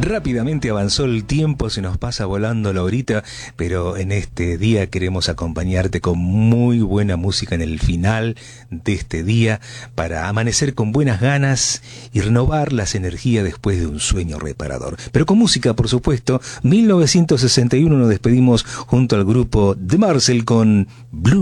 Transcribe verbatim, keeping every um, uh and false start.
Rápidamente avanzó el tiempo, se nos pasa volando la horita, pero en este día queremos acompañarte con muy buena música en el final de este día para amanecer con buenas ganas y renovar las energías después de un sueño reparador. Pero con música, por supuesto. mil novecientos sesenta y uno nos despedimos junto al grupo The Marcel con Blue